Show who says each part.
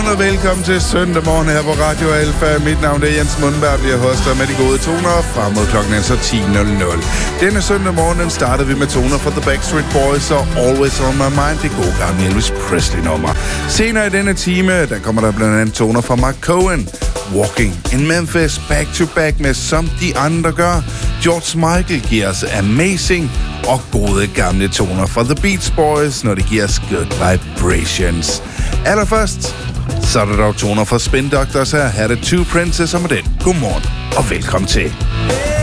Speaker 1: og velkommen til søndag morgen her på Radio Alfa. Mit navn er Jens Mundberg, bliver hoster med de gode toner frem mod klokken er så 10.00. Denne søndag morgen den startede vi med toner fra The Backstreet Boys og Always On My Mind, det gode gamle Elvis Presley-nummer. Senere i denne time, der kommer der blandt andet toner fra Mark Cohen, Walking in Memphis, Back to Back med Som de andre gør. George Michael giver os Amazing, og gode gamle toner fra The Beach Boys, når de giver os Good Vibrations. Allerførst, så er der dog toner fra Spin Doctors her. Her er det Two Princess, og med den, godmorgen og velkommen til.